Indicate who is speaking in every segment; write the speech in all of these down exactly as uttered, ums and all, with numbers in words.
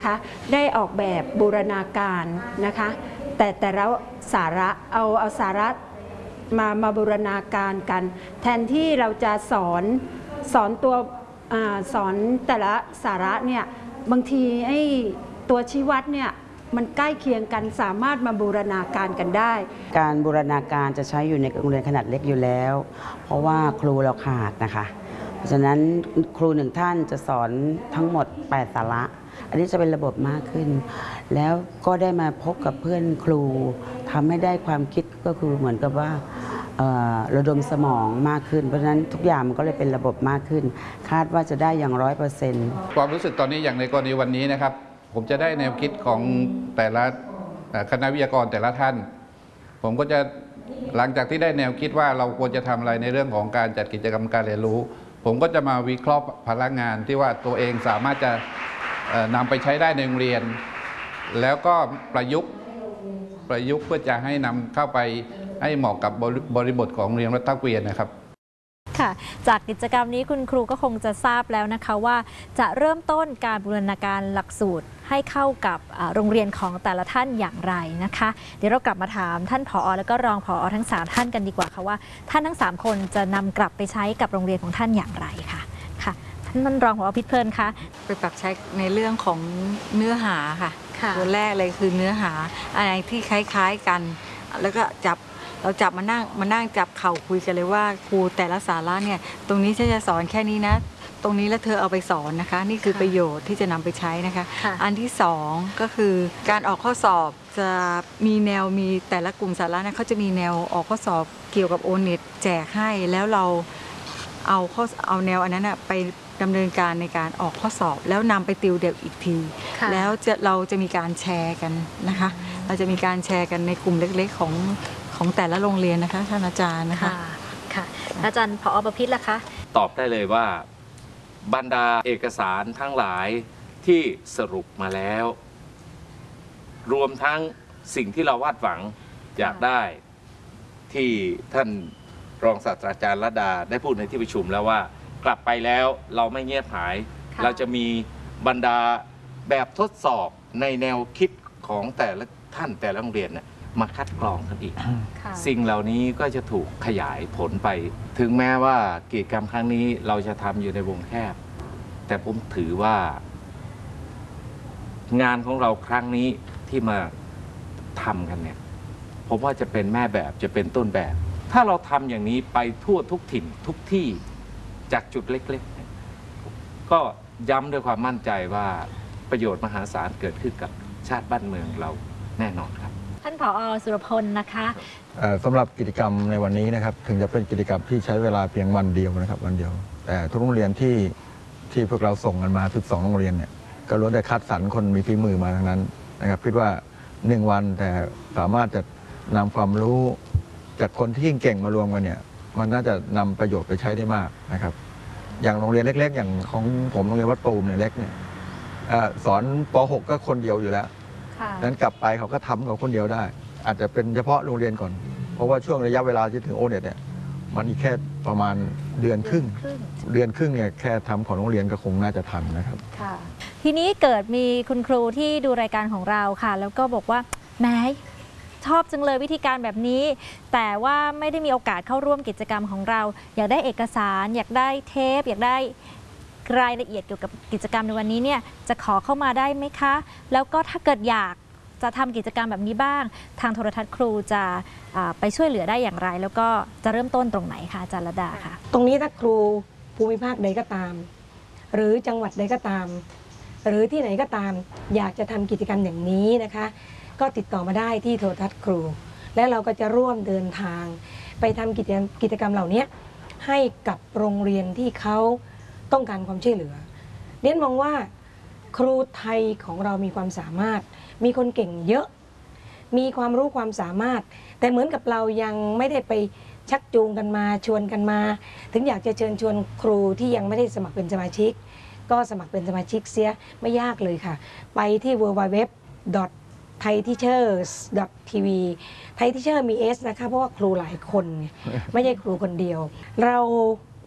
Speaker 1: คะได้ออกแบบบูรณาการนะคะแต่แต่แล้วสาระเอาเอาสาระมามาบูรณาการกันแทนที่เราจะสอนสอนตัวอสอนแต่ละสาระเนี่ยบางทีไอ้ตัวชี้วัดเนี่ยมันใกล้เคียงกันสามารถมาบูรณาการกันได้
Speaker 2: การบูรณาการจะใช้อยู่ในโรงเรียนขนาดเล็กอยู่แล้วเพราะว่าครูเราขาดนะคะเพราะฉะนั้นครูหนึ่งท่านจะสอนทั้งหมดแปดสาระอันนี้จะเป็นระบบมากขึ้นแล้วก็ได้มาพบกับเพื่อนครูทำให้ได้ความคิดก็คือเหมือนกับว่าระดมสมองมากขึ้นเพราะฉะนั้นทุกอย่างมันก็เลยเป็นระบบมากขึ้นคาดว่าจะได้อย่างร้อยเปอร์เซ็นต์
Speaker 3: ความรู้สึกตอนนี้อย่างในกรณีวันนี้นะครับผมจะได้แนวคิดของแต่ละคณะวิทยากรแต่ละท่านผมก็จะหลังจากที่ได้แนวคิดว่าเราควรจะทำอะไรในเรื่องของการจัดกิจกรรมการเรียนรู้ผมก็จะมาวิเคราะห์พลังงานที่ว่าตัวเองสามารถจะนำไปใช้ได้ในโรงเรียนแล้วก็ประยุกต์ประยุกต์เพื่อจะให้นำเข้าไปให้เหมาะกับบริบทของโรงเรียนวัดท่าเกวียนนะครับ
Speaker 4: ค่ะจากกิจกรรมนี้คุณครูก็คงจะทราบแล้วนะคะว่าจะเริ่มต้นการบูรณาการหลักสูตรให้เข้ากับโรงเรียนของแต่ละท่านอย่างไรนะคะเดี๋ยวเรากลับมาถามท่านผอ.แล้วก็รองผอ.ทั้งสามท่านกันดีกว่าค่ะว่าท่านทั้งสามคนจะนำกลับไปใช้กับโรงเรียนของท่านอย่างไรค่ะค่ะท่านรองผอ.พิษเพลินคะ
Speaker 5: ไปปรับใช้ในเรื่องของเนื้อหาค่ะตัวแรกเลยคือเนื้อหาอะไรที่คล้ายๆกันแล้วก็จับเราจับมานั่งมานั่งจับเข่าคุยกันเลยว่าครูแต่ละสาระเนี่ยตรงนี้ฉันจะสอนแค่นี้นะตรงนี้แล้วเธอเอาไปสอนนะคะนี่คือประโยชน์ที่จะนำไปใช้นะคะอันที่สองก็คือการออกข้อสอบจะมีแนวมีแต่ละกลุ่มสาระนะเขาจะมีแนวออกข้อสอบเกี่ยวกับโอเน็ตแจกให้แล้วเราเอาข้อเอาแนวอันนั้นไปดำเนินการในการออกข้อสอบแล้วนำไปติวเด็กอีกทีแล้วจะเราจะมีการแชร์กันนะคะเราจะมีการแชร์กันในกลุ่มเล็กๆของของแต่ละโรงเรียนนะคะท่านอาจารย์นะคะ
Speaker 4: ค่ะอาจารย์ผอ.ประพิษล่ะคะ
Speaker 6: ตอบได้เลยว่าบรรดาเอกสารทั้งหลายที่สรุปมาแล้วรวมทั้งสิ่งที่เราวาดหวังอยากได้ที่ท่านรองศาสตราจารย์ระดาได้พูดในที่ประชุมแล้วว่ากลับไปแล้วเราไม่เงียบหายเราจะมีบรรดาแบบทดสอบในแนวคิดของแต่ละท่านแต่ละโรงเรียนเนี่ยมาคัดกรองกันอีกสิ่งเหล่านี้ก็จะถูกขยายผลไปถึงแม้ว่ากิจกรรมครั้งนี้เราจะทำอยู่ในวงแคบแต่ผมถือว่างานของเราครั้งนี้ที่มาทำกันเนี่ยผมว่าจะเป็นแม่แบบจะเป็นต้นแบบ ถ้าเราทำอย่างนี้ไปทั่วทุกถิ่นทุกที่จากจุดเล็กๆก็ย้ำด้วยความมั่นใจว่าประโยชน์มหาศาลเกิดขึ้นกับชาติบ้านเมืองเราแน่นอนครับ
Speaker 4: ท่านผอ.สุรพลนะคะ
Speaker 7: สำหรับกิจกรรมในวันนี้นะครับถึงจะเป็นกิจกรรมที่ใช้เวลาเพียงวันเดียวนะครับวันเดียวแต่ทุกโรงเรียนที่ที่พวกเราส่งกันมาสิบสองโรงเรียนเนี่ยก็ล้วนแต่คัดสรรคนมีฝีมือมาทั้งนั้นนะครับคิดว่าหนึ่งวันแต่สามารถจะนำความรู้จากคนที่เก่งมารวมกันเนี่ยมันน่าจะนำประโยชน์ไปใช้ได้มากนะครับอย่างโรงเรียนเล็กๆอย่างของผมโรงเรียนวัดตูมเนี่ยเล็กเนี่ยสอนป หก ก็คนเดียวอยู่แล้วนั้นกลับไปเขาก็ทำเขาคนเดียวได้อาจจะเป็นเฉพาะโรงเรียนก่อนเพราะว่าช่วงระยะเวลาที่ถึงโอเน็ตเนี่ยมันอีกแค่ประมาณเดือนครึ่งเดือนครึ่งเนี่ยแค่ทำของโรงเรียนก็คงน่าจะทันนะครับ
Speaker 4: ทีนี้เกิดมีคุณครูที่ดูรายการของเราค่ะแล้วก็บอกว่าแม้ชอบจังเลยวิธีการแบบนี้แต่ว่าไม่ได้มีโอกาสเข้าร่วมกิจกรรมของเราอยากได้เอกสารอยากได้เทปอยากได้รายละเอียดเกี่ยวกับกิจกรรมในวันนี้เนี่ยจะขอเข้ามาได้ไหมคะแล้วก็ถ้าเกิดอยากจะทำกิจกรรมแบบนี้บ้างทางโทรทัศน์ครูจะไปช่วยเหลือได้อย่างไรแล้วก็จะเริ่มต้นตรงไหนคะอาจารย์ระดาคะ
Speaker 8: ตรงนี้ถ้าครูภูมิภาคใดก็ตามหรือจังหวัดใดก็ตามหรือที่ไหนก็ตามอยากจะทำกิจกรรมอย่างนี้นะคะก็ติดต่อมาได้ที่โทรทัศน์ครูและเราก็จะร่วมเดินทางไปทำกิจกรรมกิจกรรมเหล่านี้ให้กับโรงเรียนที่เขาต้องการความช่วยเหลือเรียนมองว่าครูไทยของเรามีความสามารถมีคนเก่งเยอะมีความรู้ความสามารถแต่เหมือนกับเรายังไม่ได้ไปชักจูงกันมาชวนกันมาถึงอยากจะเชิญชวนครูที่ยังไม่ได้สมัครเป็นสมาชิกก็สมัครเป็นสมาชิกเสียไม่ยากเลยค่ะไปที่ ดับเบิลยู ดับเบิลยู ดับเบิลยู ดอท ไทยทีเชอร์ส ดอท ที วี ไทยทีเชอร์มี S นะคะเพราะว่าครูหลายคนไม่ใช่ครูคนเดียวเรา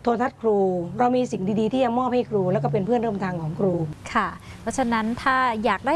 Speaker 8: โทรทัศน์ครู เรามีสิ่งดีๆที่จะมอบให้ครู แล้วก็เป็นเพื่อนร่วมทางของครู
Speaker 4: ค่ะ เพราะฉะนั้นถ้าอยากได้